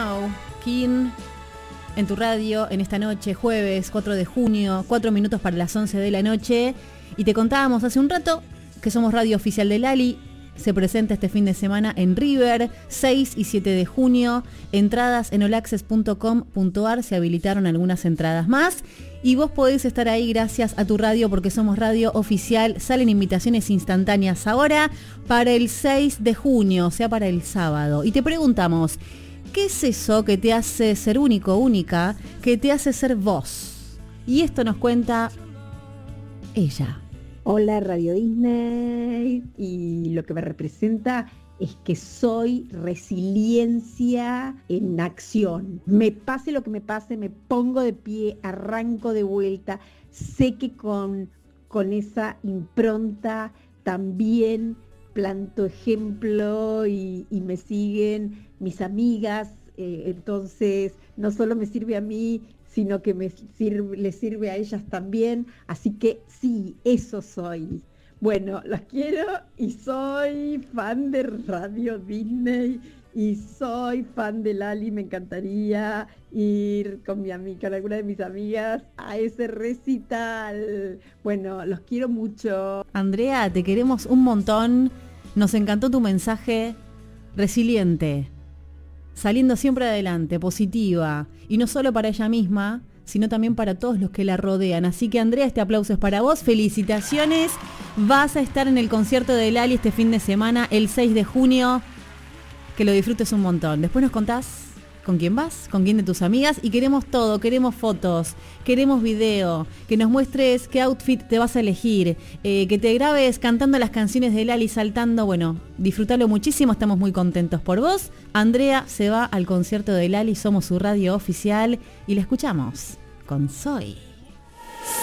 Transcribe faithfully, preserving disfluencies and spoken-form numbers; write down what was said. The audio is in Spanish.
Now, King, en tu radio, en esta noche, jueves cuatro de junio, cuatro minutos para las once de la noche. Y te contábamos hace un rato que somos radio oficial de Lali. Se presenta este fin de semana en River, seis y siete de junio. Entradas en all access punto com punto a r, se habilitaron algunas entradas más. Y vos podés estar ahí gracias a tu radio porque somos radio oficial. Salen invitaciones instantáneas ahora para el seis de junio, o sea, para el sábado. Y te preguntamos, ¿qué es eso que te hace ser único, única, que te hace ser vos? Y esto nos cuenta ella. Hola Radio Disney, y lo que me representa es que soy resiliencia en acción. Me pase lo que me pase, me pongo de pie, arranco de vuelta. Sé que con, con esa impronta también planto ejemplo y, y me siguen mis amigas. Eh, entonces no solo me sirve a mí, sino que me sirve, les sirve a ellas también. Así que sí, eso soy. Bueno, los quiero y soy fan de Radio Disney y soy fan de Lali. Me encantaría ir con mi amiga, con alguna de mis amigas a ese recital. Bueno, los quiero mucho. Andrea, te queremos un montón. Nos encantó tu mensaje resiliente, saliendo siempre adelante, positiva, y no solo para ella misma, sino también para todos los que la rodean. Así que Andrea, este aplauso es para vos, felicitaciones. Vas a estar en el concierto de Lali este fin de semana, el seis de junio, que lo disfrutes un montón. Después nos contás con quién vas, con quién de tus amigas, y queremos todo, queremos fotos, queremos video, que nos muestres qué outfit te vas a elegir, eh, que te grabes cantando las canciones de Lali, saltando. Bueno, disfrútalo muchísimo, estamos muy contentos por vos. Andrea se va al concierto de Lali, somos su radio oficial y la escuchamos con Soy.